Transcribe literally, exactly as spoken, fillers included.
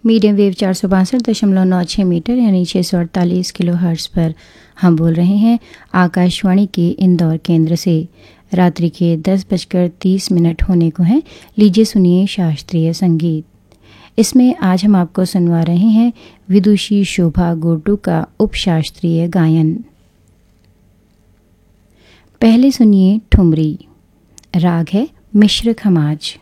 Medium wave चार सौ बासठ दशमलव नौ छः मीटर यानी छः सौ अड़तालीस किलो हर्ट्ज़ पर हम बोल रहे हैं आकाशवाणी के इंदौर केंद्र से। रात्रि के दस बजकर तीस मिनट होने को हैं। लीजिए सुनिए शास्त्रीय संगीत। इसमें आज हम आपको सुनवा रहे हैं विदुषी शोभा गोटू का उपशास्त्रीय गायन। पहले सुनिए ठुमरी। राग है मिश्र खमाज।